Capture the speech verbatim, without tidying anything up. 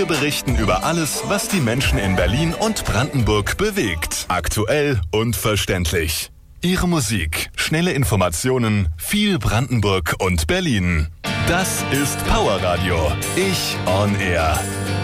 Wir berichten über alles, was die Menschen in Berlin und Brandenburg bewegt. Aktuell und verständlich. Ihre Musik, schnelle Informationen, viel Brandenburg und Berlin. Das ist Power Radio. Ich on Air.